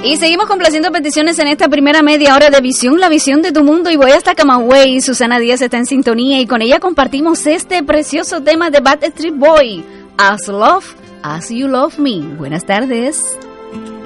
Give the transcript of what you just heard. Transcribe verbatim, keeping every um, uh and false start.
Y seguimos complaciendo peticiones en esta primera media hora de Visión, la visión de tu mundo. Y voy hasta Camagüey. Susana Díaz está en sintonía y con ella compartimos este precioso tema de Backstreet Boy, As Love As You Love Me. Buenas tardes.